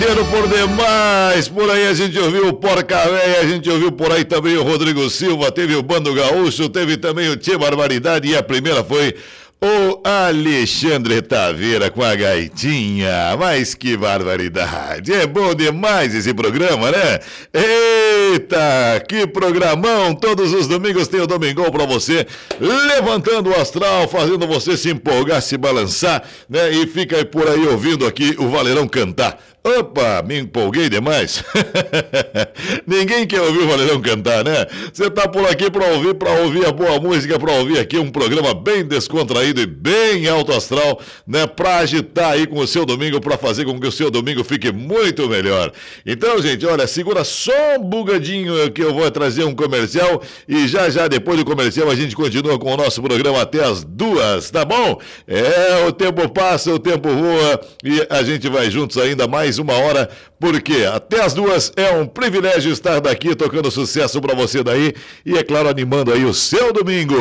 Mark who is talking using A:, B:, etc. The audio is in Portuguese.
A: Por demais, por aí a gente ouviu o Porca Véia, a gente ouviu por aí também o Rodrigo Silva, teve o Bando Gaúcho, teve também o Tchê Barbaridade e a primeira foi o Alexandre Taveira com a gaitinha. Mas que barbaridade, é bom demais esse programa, né? Eita, que programão, todos os domingos tem o Domingão pra você, levantando o astral, fazendo você se empolgar, se balançar, né? E fica aí por aí ouvindo aqui o Valerão cantar. Opa, me empolguei demais. Ninguém quer ouvir o Valerão cantar, né? Você tá por aqui pra ouvir a boa música, pra ouvir aqui um programa bem descontraído e bem alto astral, né? Pra agitar aí com o seu domingo, pra fazer com que o seu domingo fique muito melhor. Então, gente, olha, segura só um bugadinho que eu vou trazer um comercial e já depois do comercial a gente continua com o nosso programa até as 2, tá bom? O tempo passa, o tempo voa e a gente vai juntos ainda mais uma hora, porque até as 2 é um privilégio estar daqui tocando sucesso pra você daí e, é claro, animando aí o seu domingo.